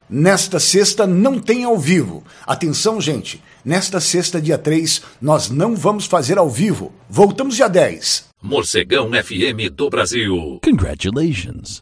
Nesta sexta não tem ao vivo. Atenção, gente. Nesta sexta, dia 3, nós não vamos fazer ao vivo. Voltamos dia 10. Morcegão FM do Brasil. Congratulations.